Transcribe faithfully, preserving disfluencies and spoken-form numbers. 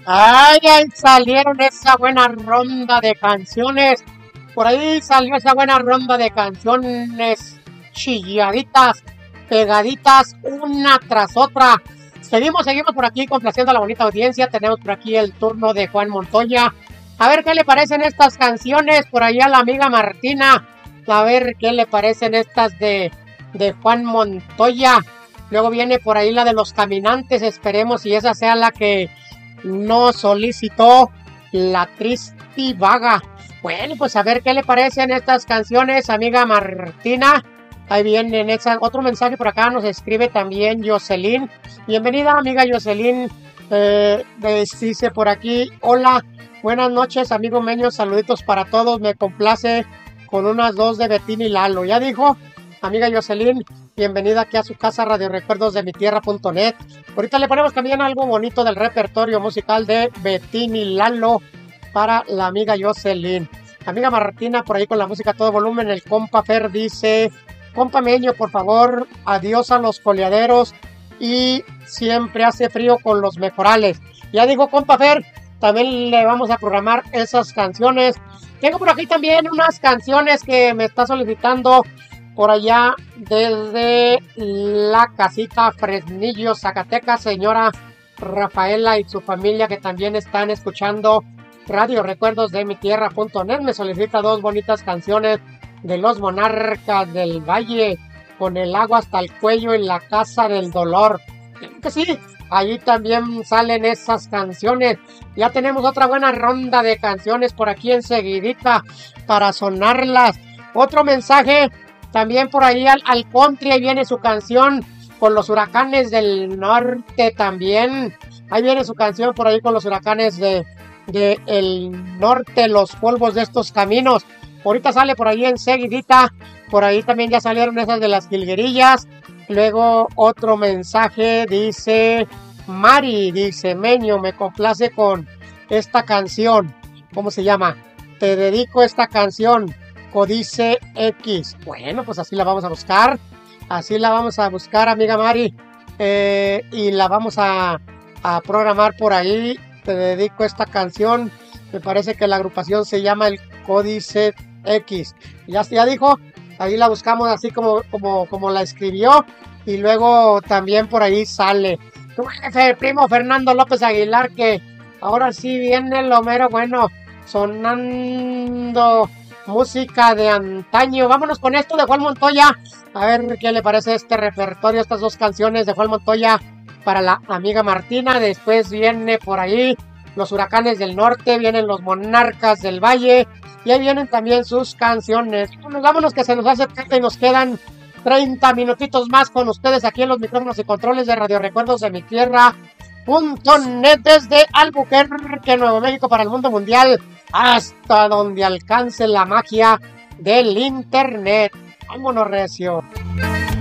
Ay, ahí salieron esa buena ronda de canciones. Por ahí salió esa buena ronda de canciones chilladitas, pegaditas, una tras otra. Seguimos, seguimos por aquí complaciendo a la bonita audiencia. Tenemos por aquí el turno de Juan Montoya. A ver qué le parecen estas canciones. Por ahí a la amiga Martina. A ver qué le parecen estas de, de Juan Montoya. Luego viene por ahí la de Los Caminantes. Esperemos y esa sea la que no solicitó la Triste Vaga. Bueno, pues a ver qué le parecen estas canciones, amiga Martina. Ahí viene esa, otro mensaje por acá, nos escribe también Jocelyn. Bienvenida, amiga Jocelyn. Eh, dice por aquí, hola, buenas noches, amigo Meño, saluditos para todos. Me complace con unas dos de Betín y Lalo. Ya dijo, amiga Jocelyn, bienvenida aquí a su casa, radio recuerdos de mi tierra punto net. Ahorita le ponemos también algo bonito del repertorio musical de Betín y Lalo para la amiga Jocelyn. Amiga Martina, por ahí con la música a todo volumen. El compa Fer dice, compa Meño, por favor, adiós a los coleaderos y siempre hace frío con los mejorales. Ya dijo compa Fer, también le vamos a programar esas canciones. Tengo por aquí también unas canciones que me está solicitando por allá desde la casita Fresnillo, Zacatecas, señora Rafaela y su familia que también están escuchando Radio Recuerdos de mi tierra punto net. Me solicita dos bonitas canciones de Los Monarcas del Valle, con el agua hasta el cuello en la casa del dolor. Que sí, ahí también salen esas canciones. Ya tenemos otra buena ronda de canciones por aquí enseguidita para sonarlas. Otro mensaje también por ahí al, al country, ahí viene su canción con los huracanes del norte también. Ahí viene su canción por ahí con los huracanes de, de el norte, los polvos de estos caminos. Ahorita sale por ahí enseguidita. Por ahí también ya salieron esas de las jilguerillas. Luego otro mensaje dice Mari, dice Meño, me complace con esta canción. ¿Cómo se llama? Te dedico esta canción, Códice X. Bueno, pues así la vamos a buscar. Así la vamos a buscar, amiga Mari. Eh, y la vamos a, a programar por ahí. Te dedico esta canción. Me parece que la agrupación se llama el Códice X. Ya, ya dijo. Ahí la buscamos así como, como, como la escribió. Y luego también por ahí sale el primo Fernando López Aguilar, que ahora sí viene lo mero bueno, sonando música de antaño. Vámonos con esto de Juan Montoya. A ver qué le parece este repertorio, estas dos canciones de Juan Montoya para la amiga Martina. Después viene por ahí Los Huracanes del Norte, vienen Los Monarcas del Valle. Y ahí vienen también sus canciones. Vámonos, vámonos que se nos hace tarde y nos quedan treinta minutitos más con ustedes aquí en los micrófonos y controles de Radio Recuerdos de mi tierra punto net desde Albuquerque, Nuevo México, para el mundo mundial, hasta donde alcance la magia del internet. Vámonos, recio.